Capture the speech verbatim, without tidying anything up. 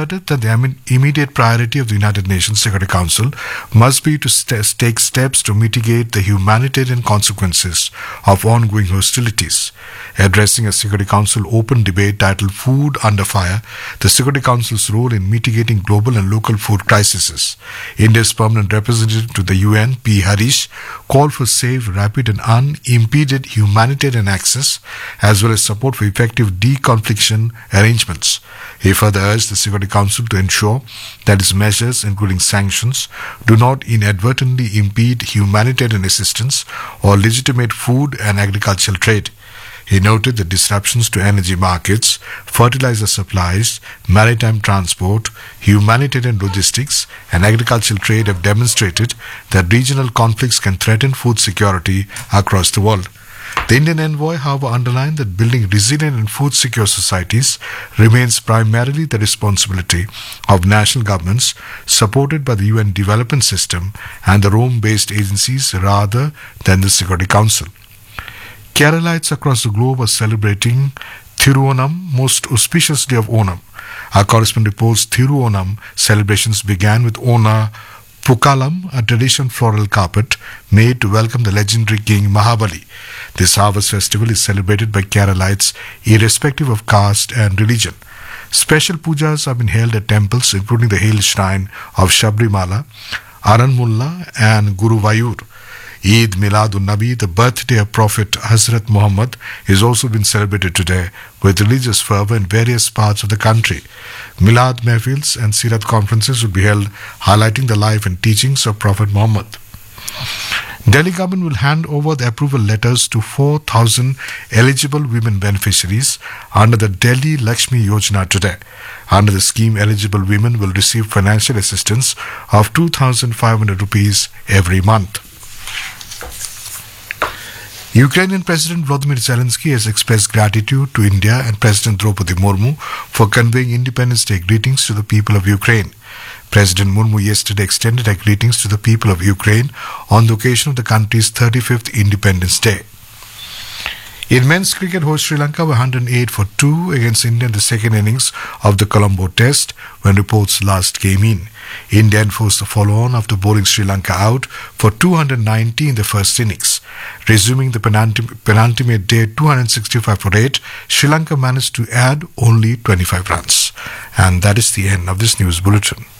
asserted that the imme- immediate priority of the United Nations Security Council must be to st- take steps to mitigate the humanitarian consequences of ongoing hostilities. Addressing a Security Council open debate titled Food Under Fire, the Security Council's role in mitigating global and local food crises, India's permanent representative to the U N, P. Harish, called for safe, rapid and unimpeded humanitarian access as well as support for effective deconfliction arrangements. He further urged the Security Council to ensure that its measures, including sanctions, do not inadvertently impede humanitarian assistance or legitimate food and agricultural trade. He noted that disruptions to energy markets, fertilizer supplies, maritime transport, humanitarian logistics, and agricultural trade have demonstrated that regional conflicts can threaten food security across the world. The Indian envoy, however, underlined that building resilient and food-secure societies remains primarily the responsibility of national governments supported by the U N Development System and the Rome-based agencies rather than the Security Council. Keralites across the globe are celebrating Thiruvonam, most auspicious day of Onam. Our correspondent reports Thiruvonam celebrations began with Ona Pukalam, a traditional floral carpet made to welcome the legendary king Mahabali. This harvest festival is celebrated by Keralites irrespective of caste and religion. Special pujas have been held at temples including the hill shrine of Shabrimala, Aranmulla and Guruvayur. Eid Milad-un-Nabi, the birthday of Prophet Hazrat Muhammad, is also been celebrated today with religious fervor in various parts of the country. Milad Mehfils and Sirat conferences will be held highlighting the life and teachings of Prophet Muhammad. Delhi government will hand over the approval letters to four thousand eligible women beneficiaries under the Delhi Lakshmi Yojana today. Under the scheme, eligible women will receive financial assistance of two thousand five hundred rupees every month. Ukrainian President Volodymyr Zelensky has expressed gratitude to India and President Draupadi Murmu for conveying Independence Day greetings to the people of Ukraine. President Murmu yesterday extended her greetings to the people of Ukraine on the occasion of the country's thirty-fifth Independence Day. In men's cricket, host Sri Lanka were one hundred eight for two against India in the second innings of the Colombo Test when reports last came in. India enforced the follow-on after bowling Sri Lanka out for two hundred ninety in the first innings. Resuming the penultim- penultimate day two hundred sixty-five for eight, Sri Lanka managed to add only twenty-five runs. And that is the end of this news bulletin.